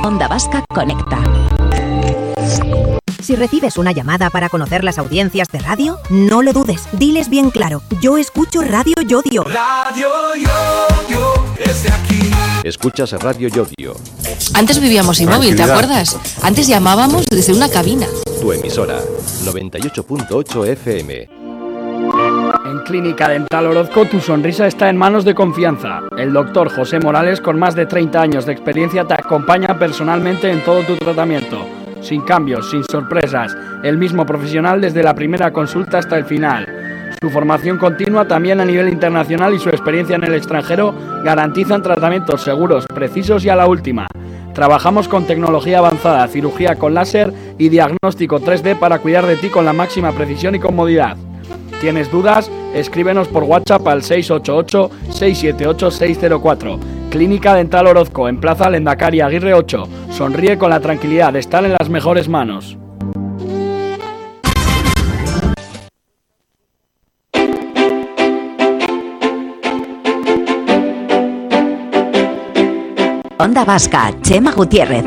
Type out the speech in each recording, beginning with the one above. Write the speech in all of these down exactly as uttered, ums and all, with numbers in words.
Onda Vasca Conecta. Si recibes una llamada para conocer las audiencias de radio, no lo dudes. Diles bien claro: yo escucho Radio Yodio. Radio Yodio es de aquí. Escuchas Radio Yodio. Antes vivíamos sin móvil, ¿te acuerdas? Antes llamábamos desde una cabina. Tu emisora, noventa y ocho punto ocho F M. En Clínica Dental Orozco tu sonrisa está en manos de confianza. El doctor José Morales, con más de treinta años de experiencia, te acompaña personalmente en todo tu tratamiento. Sin cambios, sin sorpresas, el mismo profesional desde la primera consulta hasta el final. Su formación continua también a nivel internacional y su experiencia en el extranjero garantizan tratamientos seguros, precisos y a la última. Trabajamos con tecnología avanzada, cirugía con láser y diagnóstico tres D para cuidar de ti con la máxima precisión y comodidad. ¿Tienes dudas? Escríbenos por WhatsApp al seis ocho ocho, seis siete ocho, seis cero cuatro. Clínica Dental Orozco, en Plaza Lendakari Aguirre ocho. Sonríe con la tranquilidad de estar en las mejores manos. Onda Vasca, Chema Gutiérrez.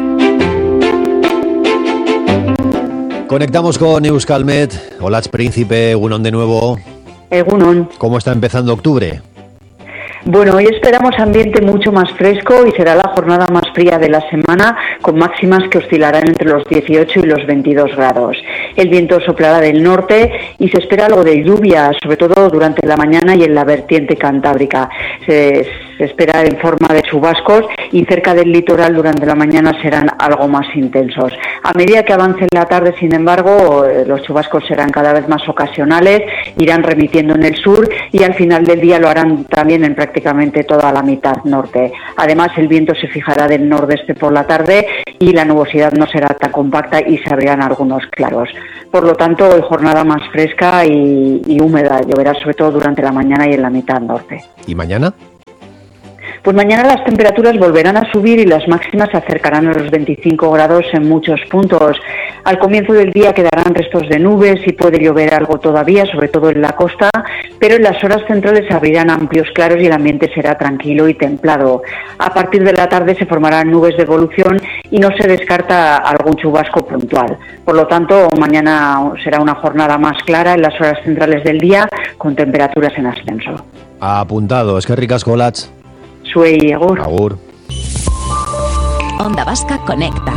Conectamos con Euskalmet. Hola, Príncipe, Egunon de nuevo. Egunon. ¿Cómo está empezando octubre? Bueno, hoy esperamos ambiente mucho más fresco y será la jornada más fría de la semana, con máximas que oscilarán entre los dieciocho y los veintidós grados. El viento soplará del norte y se espera algo de lluvia, sobre todo durante la mañana y en la vertiente cantábrica. Se, se espera en forma de chubascos y cerca del litoral durante la mañana serán algo más intensos. A medida que avance la tarde, sin embargo, los chubascos serán cada vez más ocasionales, irán remitiendo en el sur y al final del día lo harán también en prácticamente prácticamente toda la mitad norte. Además, el viento se fijará del nordeste por la tarde y la nubosidad no será tan compacta y se abrirán algunos claros. Por lo tanto, hoy jornada más fresca y, y húmeda. Lloverá sobre todo durante la mañana y en la mitad norte. ¿Y mañana? Pues mañana las temperaturas volverán a subir y las máximas se acercarán a los veinticinco grados en muchos puntos. Al comienzo del día quedarán restos de nubes y puede llover algo todavía, sobre todo en la costa, pero en las horas centrales abrirán amplios claros y el ambiente será tranquilo y templado. A partir de la tarde se formarán nubes de evolución y no se descarta algún chubasco puntual. Por lo tanto, mañana será una jornada más clara en las horas centrales del día con temperaturas en ascenso. Apuntado, es que ricas colats. Suey, agur. Agur. Onda Vasca Conecta.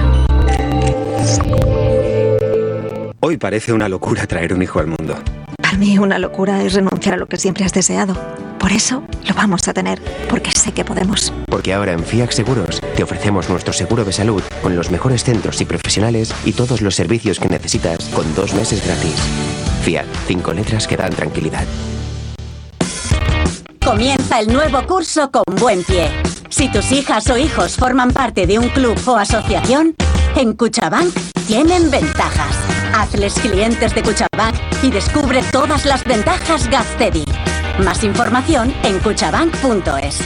Hoy parece una locura traer un hijo al mundo. Para mí una locura es renunciar a lo que siempre has deseado. Por eso lo vamos a tener, porque sé que podemos. Porque ahora en Fiac Seguros te ofrecemos nuestro seguro de salud con los mejores centros y profesionales y todos los servicios que necesitas con dos meses gratis. Fiac, cinco letras que dan tranquilidad. Comienza el nuevo curso con buen pie. Si tus hijas o hijos forman parte de un club o asociación, en Cuchabank tienen ventajas. Hazles clientes de Cuchabank y descubre todas las ventajas Gaztedi. Más información en cuchabank punto es.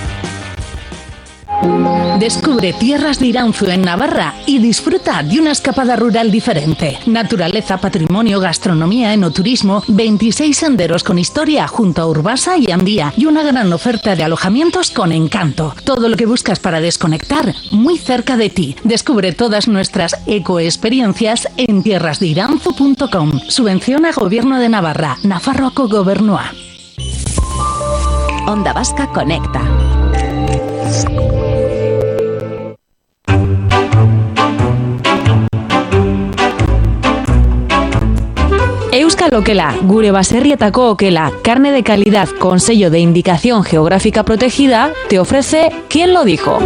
Descubre tierras de Iranzu en Navarra y disfruta de una escapada rural diferente. Naturaleza, patrimonio, gastronomía, enoturismo, veintiséis senderos con historia junto a Urbasa y Andía y una gran oferta de alojamientos con encanto. Todo lo que buscas para desconectar muy cerca de ti. Descubre todas nuestras ecoexperiencias en tierras de iranzu punto com. Subvenciona Gobierno de Navarra, Nafarroako Gobernua. Onda Vasca Conecta. Euskal Okela, gure baserrietako okela, carne de calidad con sello de indicación geográfica protegida, te ofrece ¿Quién lo dijo?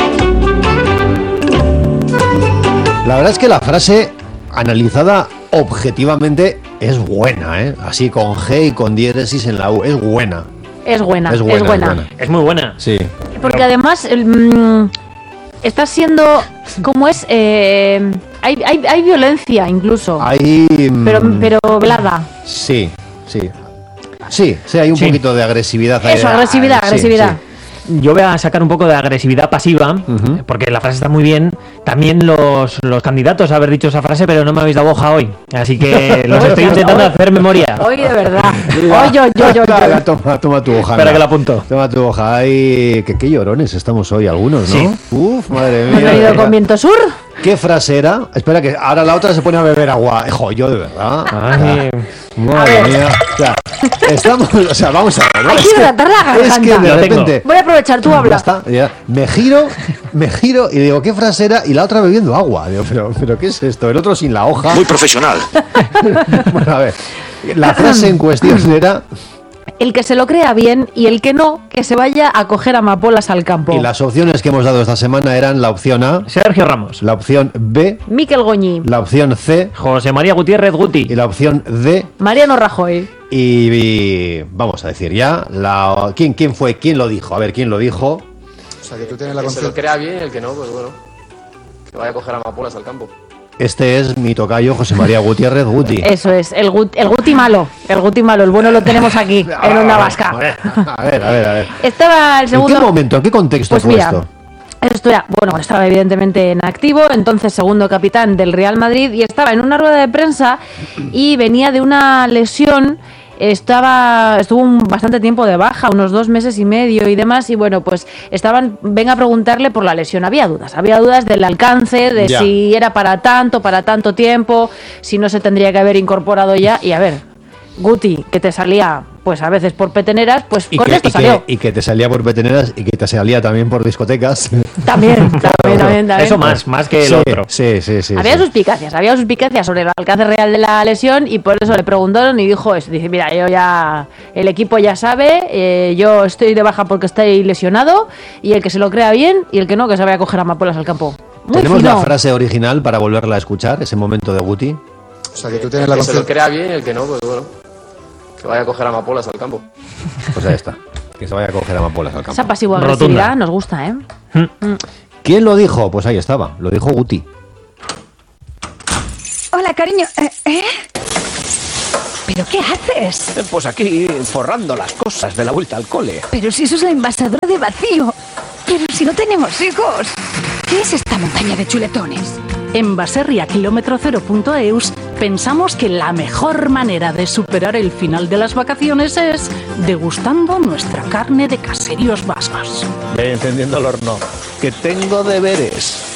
La verdad es que la frase, analizada objetivamente, es buena, ¿eh? Así con G y con diéresis en la U, es buena. Es buena, es buena. Es, buena. Es, buena. Es muy buena. Sí. Porque además el, mmm, está siendo, ¿cómo es? Eh, hay, hay, hay violencia incluso. Hay... Pero, pero velada. Sí, sí. Sí, sí, hay un sí. poquito de agresividad. Eso, ahí, agresividad, sí, agresividad. Sí. Yo voy a sacar un poco de agresividad pasiva, uh-huh. porque la frase está muy bien, también los, los candidatos a haber dicho esa frase, pero no me habéis dado hoja hoy. Así que los estoy intentando hacer memoria. Hoy de verdad. Hoy yo, yo, yo, yo. Toma, toma tu hoja. Espera que la apunto. Toma tu hoja. Ay, que qué llorones estamos hoy algunos, ¿no? Sí. Uf, madre mía. ¿Hemos venido con viento sur? ¿Qué frase era? Espera, que ahora la otra se pone a beber agua. Hijo, yo de verdad. Ay. Madre mía. O sea, estamos, o sea, vamos a ver, ¿no? Hay que Es que- hidratar la garganta. Es que de repente. Voy a aprovechar, tú Ya habla. está, ya. Me giro, me giro y digo, ¿qué frase era? Y la otra bebiendo agua. Digo, pero, pero ¿qué es esto? El otro sin la hoja. Muy profesional. Bueno, a ver. La frase en cuestión era. El que se lo crea bien y el que no, que se vaya a coger amapolas al campo. Y las opciones que hemos dado esta semana eran la opción A, Sergio Ramos. la opción B, Miquel Goñi. la opción C José María Gutiérrez Guti. y la opción D. Mariano Rajoy. Y, y vamos a decir ya, la, ¿quién, ¿quién fue? ¿Quién lo dijo? A ver, ¿quién lo dijo? O sea, que tú tienes la que se lo conciencia. crea bien, el que no, pues bueno, que vaya a coger amapolas al campo. Este es mi tocayo José María Gutiérrez Guti. Eso es, el, gut, el Guti malo. El Guti malo, el bueno lo tenemos aquí, en Onda Vasca. A ver, a ver, a ver. A ver. Estaba el ¿En segundo. qué momento, en qué contexto Pues fue mira, esto? Esto ya, bueno, estaba evidentemente en activo, entonces segundo capitán del Real Madrid, y estaba en una rueda de prensa y venía de una lesión. Estaba, estuvo un, bastante tiempo de baja, unos dos meses y medio y demás, y bueno, pues estaban, venga a preguntarle por la lesión. Había dudas, había dudas del alcance, de Ya. si era para tanto, para tanto tiempo, si no se tendría que haber incorporado ya. Y a ver, Guti, que te salía, pues a veces por peteneras, pues Y con que, esto y, salió. que, y que te salía por veteneras y que te salía también por discotecas. También, también, también, también. Eso más, más que el Sí, otro. Sí, sí, sí. Había sí. suspicacias, había suspicacias sobre el alcance real de la lesión, y por eso le preguntaron y dijo eso, dice, mira, yo ya, el equipo ya sabe, eh, yo estoy de baja porque estoy lesionado, y el que se lo crea bien y el que no, que se vaya a coger amapolas al campo. Muy Tenemos fino. la frase original para volverla a escuchar, ese momento de Guti. O sea, que tú tienes la Que se lo conciencia. crea bien, el que no, pues bueno, que vaya a coger amapolas al campo. Pues ahí está. Que se vaya a coger amapolas al campo. Esa pasiva agresividad nos gusta, ¿eh? Mm. ¿Quién lo dijo? Pues ahí estaba. Lo dijo Guti. Hola, cariño. ¿Eh? ¿eh? ¿Pero qué haces? Pues aquí forrando las cosas de la vuelta al cole. Pero si eso es la envasadora de vacío. Pero si no tenemos hijos. ¿Qué es esta montaña de chuletones? En baserria kilómetro cero punto eus pensamos que la mejor manera de superar el final de las vacaciones es degustando nuestra carne de caseríos vascos. Ve encendiendo el horno, que tengo deberes.